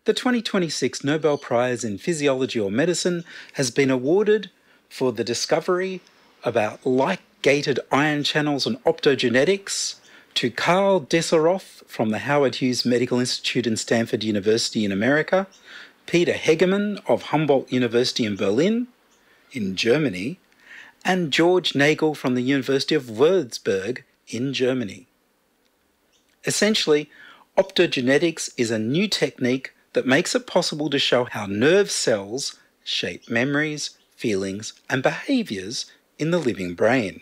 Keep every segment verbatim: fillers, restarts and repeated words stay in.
The twenty twenty-six Nobel Prize in Physiology or Medicine has been awarded for the discovery about light-gated ion channels and optogenetics to Karl Deseroth from the Howard Hughes Medical Institute and Stanford University in America, Peter Hegemann of Humboldt University in Berlin, in Germany, and George Nagel from the University of Würzburg in Germany. Essentially, optogenetics is a new technique that makes it possible to show how nerve cells shape memories, feelings, and behaviours in the living brain.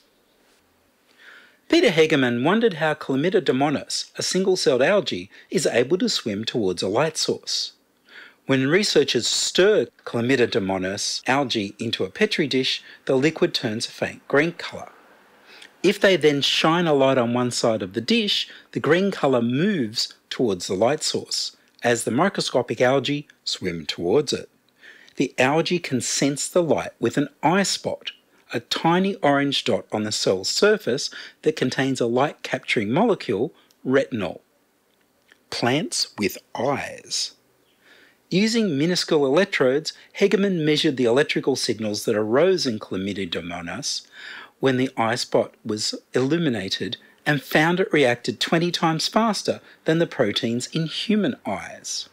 Peter Hegemann wondered how Chlamydomonas, a single-celled algae, is able to swim towards a light source. When researchers stir Chlamydomonas algae into a petri dish, the liquid turns a faint green colour. If they then shine a light on one side of the dish, the green colour moves towards the light source, as the microscopic algae swim towards it. The algae can sense the light with an eye spot, a tiny orange dot on the cell's surface that contains a light-capturing molecule, retinol. Plants with eyes. Using minuscule electrodes, Hegemann measured the electrical signals that arose in Chlamydomonas when the eye spot was illuminated and found it reacted twenty times faster than the proteins in human eyes.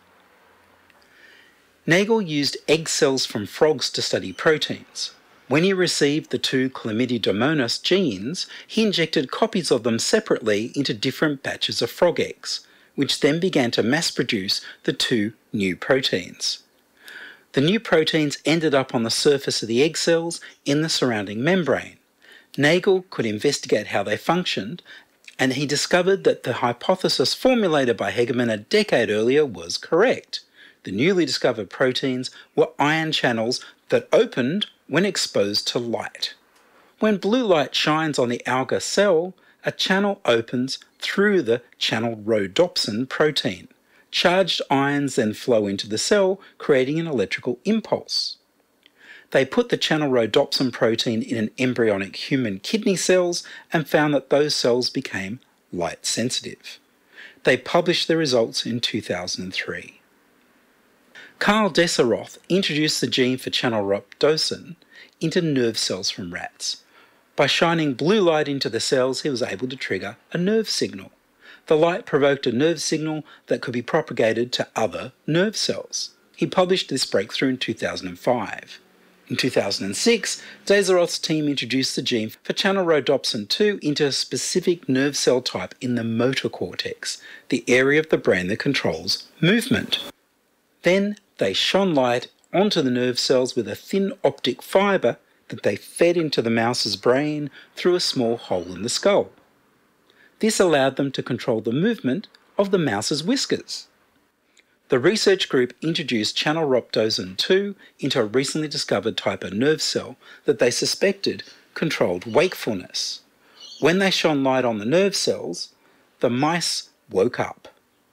Nagel used egg cells from frogs to study proteins. When he received the two Chlamydomonas genes, he injected copies of them separately into different batches of frog eggs, which then began to mass-produce the two new proteins. The new proteins ended up on the surface of the egg cells in the surrounding membrane. Nagel could investigate how they functioned, and he discovered that the hypothesis formulated by Hegemann a decade earlier was correct. The newly discovered proteins were ion channels that opened when exposed to light. When blue light shines on the alga cell, a channel opens through the channel rhodopsin protein. Charged ions then flow into the cell, creating an electrical impulse. They put the channel rhodopsin protein in an embryonic human kidney cells and found that those cells became light sensitive. They published the results in two thousand three. Karl Deseroth introduced the gene for channel rhodopsin into nerve cells from rats. By shining blue light into the cells, he was able to trigger a nerve signal. The light provoked a nerve signal that could be propagated to other nerve cells. He published this breakthrough in two thousand five. In two thousand six, Deseroth's team introduced the gene for channel rhodopsin two into a specific nerve cell type in the motor cortex, the area of the brain that controls movement. Then they shone light onto the nerve cells with a thin optic fibre that they fed into the mouse's brain through a small hole in the skull. This allowed them to control the movement of the mouse's whiskers. The research group introduced channel rhodopsin two into a recently discovered type of nerve cell that they suspected controlled wakefulness. When they shone light on the nerve cells, the mice woke up.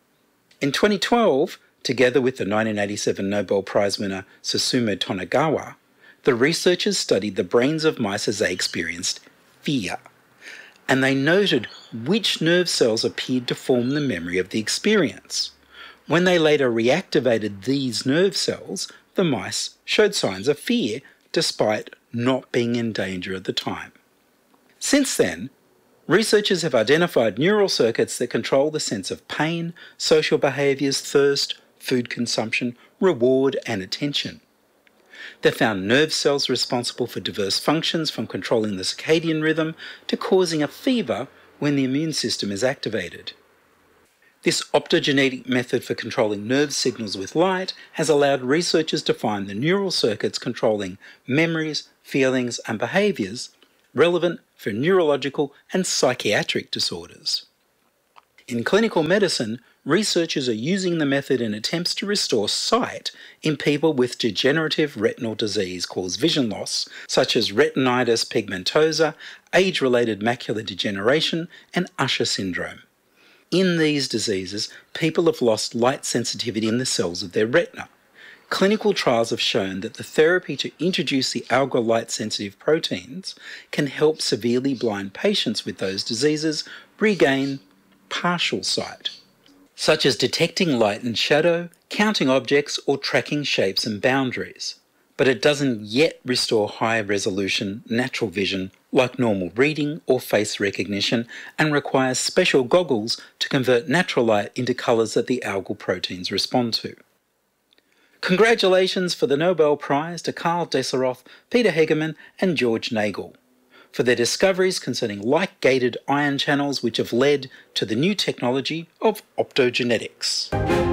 In twenty twelve, together with the nineteen eighty-seven Nobel Prize winner Susumu Tonegawa, the researchers studied the brains of mice as they experienced fear, and they noted which nerve cells appeared to form the memory of the experience. When they later reactivated these nerve cells, the mice showed signs of fear despite not being in danger at the time. Since then, researchers have identified neural circuits that control the sense of pain, social behaviours, thirst, food consumption, reward, and attention. They found nerve cells responsible for diverse functions, from controlling the circadian rhythm to causing a fever when the immune system is activated. This optogenetic method for controlling nerve signals with light has allowed researchers to find the neural circuits controlling memories, feelings, and behaviours relevant for neurological and psychiatric disorders. In clinical medicine, researchers are using the method in attempts to restore sight in people with degenerative retinal disease caused vision loss, such as retinitis pigmentosa, age-related macular degeneration, and Usher syndrome. In these diseases, people have lost light sensitivity in the cells of their retina. Clinical trials have shown that the therapy to introduce the alga light-sensitive proteins can help severely blind patients with those diseases regain partial sight. such as detecting light and shadow, counting objects, or tracking shapes and boundaries. But it doesn't yet restore high-resolution natural vision like normal reading or face recognition, and requires special goggles to convert natural light into colours that the algal proteins respond to. Congratulations for the Nobel Prize to Karl Deseroff, Peter Hegemann and George Nagel for their discoveries concerning light-gated ion channels, which have led to the new technology of optogenetics.